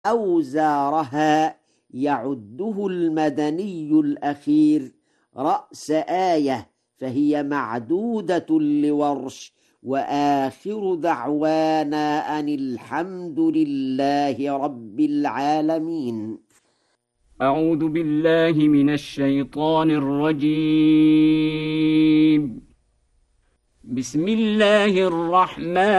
أوزارها يعده المدني الأخير رأس آية، فهي معدودة لورش. وآخر دعوانا أن الحمد لله رب العالمين. أعوذ بالله من الشيطان الرجيم. بسم الله الرحمن